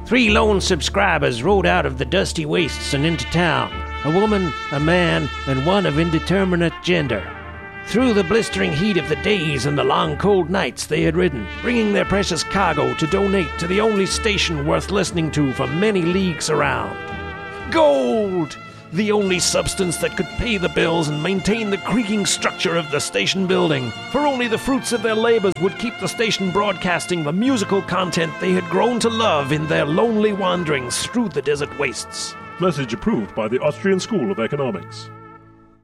3 lone subscribers rode out of the dusty wastes and into town. A woman, a man, and one of indeterminate gender. Through the blistering heat of the days and the long cold nights they had ridden, bringing their precious cargo to donate to the only station worth listening to for many leagues around. Gold! The only substance that could pay the bills and maintain the creaking structure of the station building. For only the fruits of their labors would keep the station broadcasting the musical content they had grown to love in their lonely wanderings through the desert wastes. Message approved by the Austrian School of Economics.